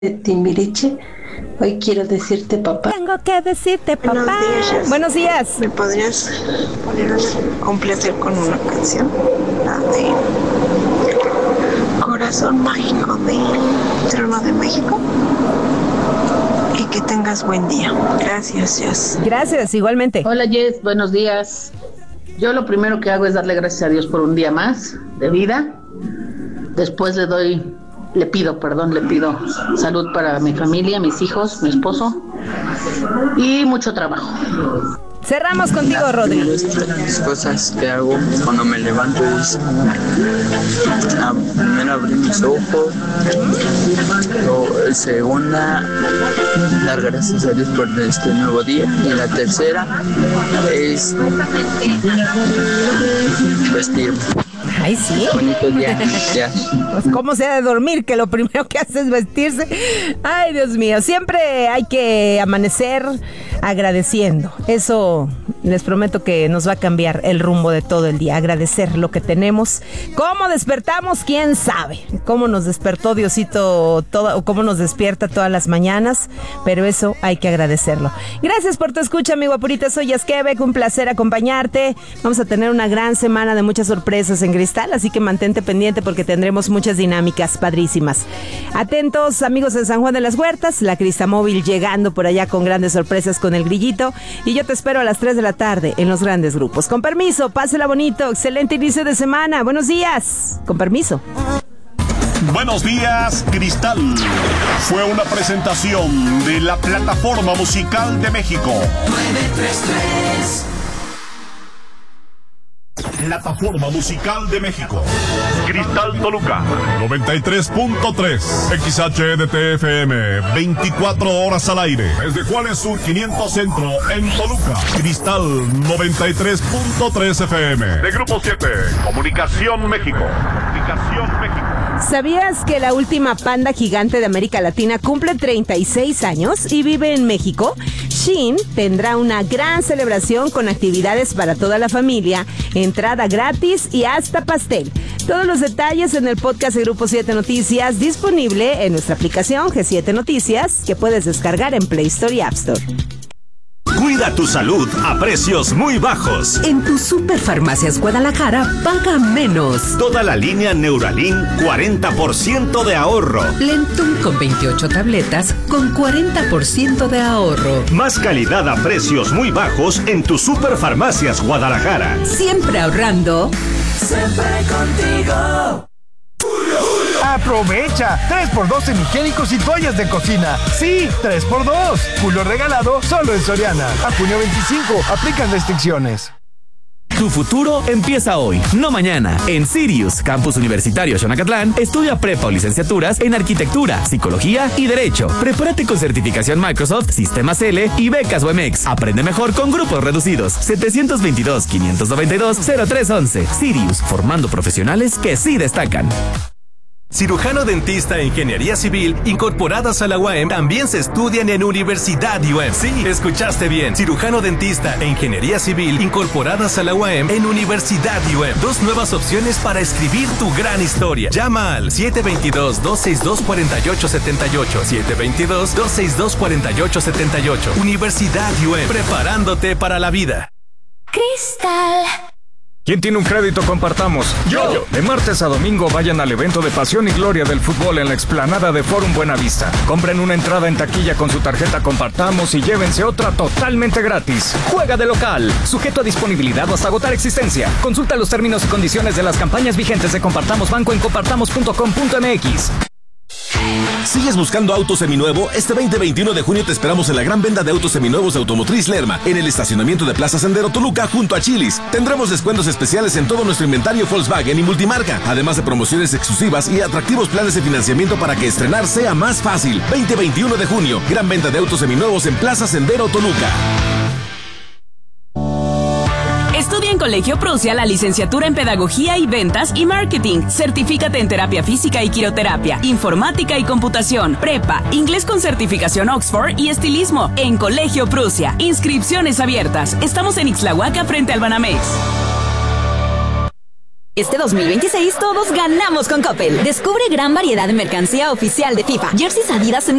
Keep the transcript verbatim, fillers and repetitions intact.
de Timbiriche. Hoy quiero decirte, papá. Tengo que decirte, papá. Buenos días, Jess. Buenos días. ¿Me podrías poner una, complacer con una canción? La de Corazón Mágico de Trono de México. Y que tengas buen día. Gracias, Jess. Gracias, igualmente. Hola, Jess. Buenos días. Yo lo primero que hago es darle gracias a Dios por un día más de vida. Después le doy... Le pido, perdón, le pido salud para mi familia, mis hijos, mi esposo y mucho trabajo. Cerramos contigo, Rodri. Las cosas que hago cuando me levanto es ah, primero abrir mis ojos, luego, segunda, dar gracias a Dios por este nuevo día, y la tercera es vestirme. Ay, sí. Bonito día, ya. Pues cómo se ha de dormir, que lo primero que hace es vestirse. Ay, Dios mío, siempre hay que amanecer agradeciendo. Eso les prometo que nos va a cambiar el rumbo de todo el día. Agradecer lo que tenemos. ¿Cómo despertamos? ¿Quién sabe? ¿Cómo nos despertó Diosito todo, o cómo nos despierta todas las mañanas? Pero eso hay que agradecerlo. Gracias por tu escucha, mi guapurita. Soy Yasquebec, un placer acompañarte. Vamos a tener una gran semana de muchas sorpresas en Cristal, así que mantente pendiente porque tendremos muchas dinámicas padrísimas. Atentos, amigos de San Juan de las Huertas, la Cristamóvil llegando por allá con grandes sorpresas con el grillito, y yo te espero a las tres de la tarde en los grandes grupos. Con permiso, pásela bonito, excelente inicio de semana, buenos días, con permiso. Buenos días, Cristal. Fue una presentación de la Plataforma Musical de México. nueve tres tres Plataforma Musical de México. Cristal Toluca noventa y tres punto tres. X H D T F M veinticuatro horas al aire. Desde Juárez Sur quinientos Centro en Toluca. Cristal noventa y tres punto tres F M. De Grupo siete. Comunicación México. Comunicación México. ¿Sabías que la última panda gigante de América Latina cumple treinta y seis años y vive en México? Shein tendrá una gran celebración con actividades para toda la familia, entrada gratis y hasta pastel. Todos los detalles en el podcast de Grupo siete Noticias, disponible en nuestra aplicación G siete Noticias, que puedes descargar en Play Store y App Store. Cuida tu salud a precios muy bajos. En tu Superfarmacias Guadalajara, paga menos. Toda la línea Neuralin, cuarenta por ciento de ahorro. Lentum con veintiocho tabletas, con cuarenta por ciento de ahorro. Más calidad a precios muy bajos en tu Superfarmacias Guadalajara. Siempre ahorrando. Siempre contigo. ¡Aprovecha! tres por dos en higiénicos y toallas de cocina. ¡Sí! tres por dos. Julio regalado solo en Soriana. A junio veinticinco. Aplican restricciones. Tu futuro empieza hoy, no mañana. En Sirius, Campus Universitario Xonacatlán, estudia prepa o licenciaturas en Arquitectura, Psicología y Derecho. Prepárate con certificación Microsoft, Sistemas L y becas U M X. Aprende mejor con grupos reducidos. setecientos veintidós, quinientos noventa y dos, cero tres once. Sirius, formando profesionales que sí destacan. Cirujano dentista e ingeniería civil incorporadas a la U A M también se estudian en Universidad U A M. Sí, escuchaste bien. Cirujano dentista e ingeniería civil incorporadas a la U A M en Universidad U A M. Dos nuevas opciones para escribir tu gran historia. Llama al siete dos dos, dos seis dos, cuatro ocho siete ocho. siete dos dos, dos seis dos, cuatro ocho siete ocho. Universidad U A M. Preparándote para la vida. Cristal. ¿Quién tiene un crédito? Compartamos. Yo. De martes a domingo vayan al evento de Pasión y Gloria del Fútbol en la explanada de Forum Buenavista. Compren una entrada en taquilla con su tarjeta Compartamos y llévense otra totalmente gratis. Juega de local. Sujeto a disponibilidad o hasta agotar existencia. Consulta los términos y condiciones de las campañas vigentes de Compartamos Banco en compartamos punto com punto m x. ¿Sigues buscando auto seminuevo? Este veinte y veintiuno de junio te esperamos en la gran venta de autos seminuevos de Automotriz Lerma, en el estacionamiento de Plaza Sendero Toluca, junto a Chili's. Tendremos descuentos especiales en todo nuestro inventario Volkswagen y multimarca, además de promociones exclusivas y atractivos planes de financiamiento para que estrenar sea más fácil. veinte y veintiuno de junio, gran venta de autos seminuevos en Plaza Sendero Toluca. Estudia en Colegio Prusia la licenciatura en Pedagogía y Ventas y Marketing. Certifícate en Terapia Física y Quiroterapia, Informática y Computación, Prepa, Inglés con certificación Oxford y Estilismo en Colegio Prusia. Inscripciones abiertas. Estamos en Ixtlahuaca frente al Banamex. Este dos mil veintiséis todos ganamos con Coppel. Descubre gran variedad de mercancía oficial de FIFA. Jerseys Adidas en